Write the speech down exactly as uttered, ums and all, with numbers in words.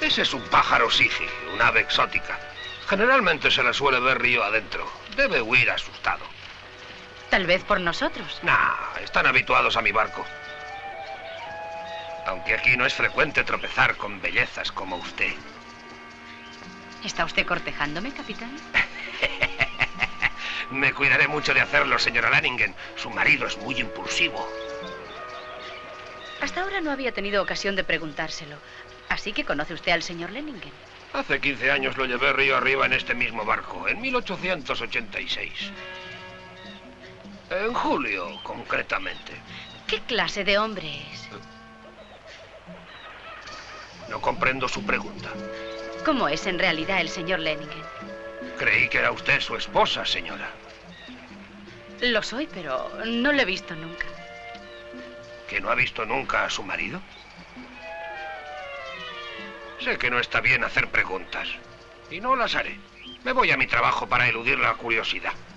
Ese es un pájaro sigi, un ave exótica. Generalmente se la suele ver río adentro. Debe huir asustado. Tal vez por nosotros. Nah, están habituados a mi barco. Aunque aquí no es frecuente tropezar con bellezas como usted. ¿Está usted cortejándome, capitán? Me cuidaré mucho de hacerlo, señora Lanningen. Su marido es muy impulsivo. Hasta ahora no había tenido ocasión de preguntárselo. Así que conoce usted al señor Lanningen. Hace quince años lo llevé río arriba en este mismo barco, en mil ochocientos ochenta y seis. En julio, concretamente. ¿Qué clase de hombre es? No comprendo su pregunta. ¿Cómo es en realidad el señor Lanningen? Creí que era usted su esposa, señora. Lo soy, pero no lo he visto nunca. ¿Que no ha visto nunca a su marido? Sé que no está bien hacer preguntas. Y no las haré. Me voy a mi trabajo para eludir la curiosidad.